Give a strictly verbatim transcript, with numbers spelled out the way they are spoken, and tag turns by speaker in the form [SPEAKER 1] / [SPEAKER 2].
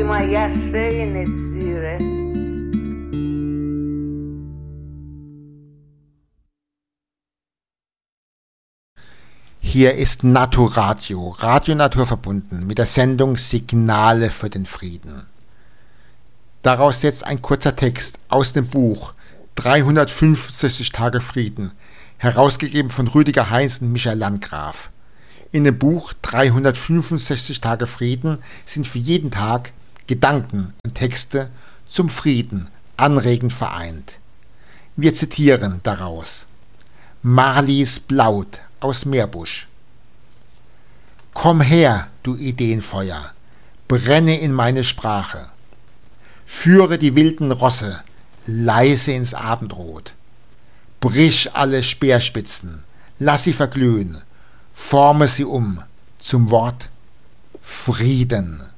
[SPEAKER 1] μαγιά είναι τσίρε.
[SPEAKER 2] Hier ist Naturradio, Radio Naturverbunden, mit der Sendung Signale für den Frieden. Daraus setzt ein kurzer Text aus dem Buch dreihundertfünfundsechzig Tage Frieden, herausgegeben von Rüdiger Heinz und Michael Landgraf. In dem Buch dreihundertfünfundsechzig Tage Frieden sind für jeden Tag Gedanken und Texte zum Frieden anregend vereint. Wir zitieren daraus Marlies Blaut aus Meerbusch. Komm her, du Ideenfeuer, brenne in meine Sprache. Führe die wilden Rosse leise ins Abendrot. Brich alle Speerspitzen, lass sie verglühen, forme sie um zum Wort Frieden.